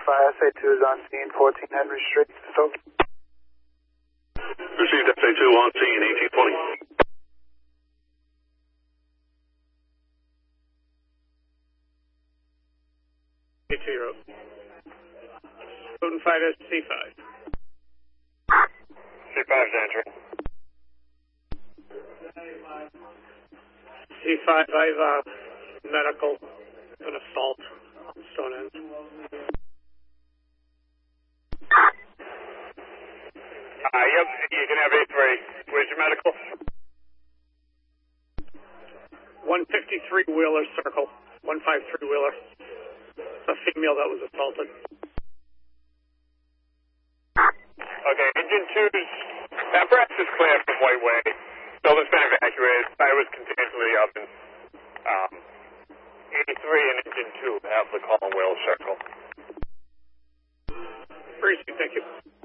SA2 is on scene, 14 Henry Street, Stoke. Received SA2 on scene, 1820. C2, Spoon 5 is C5. C5 is entering. C5, I've medical, an assault on Stone End. Yep, you can have A3. Where's your medical? 153 Wheeler Circle, 153 Wheeler. A female that was assaulted. Okay, engine 2's apparatus is clear from White Way. Building's been evacuated. Fire was continuously up in A3 and engine 2 have the Colin Whale Circle. Appreciate it, thank you.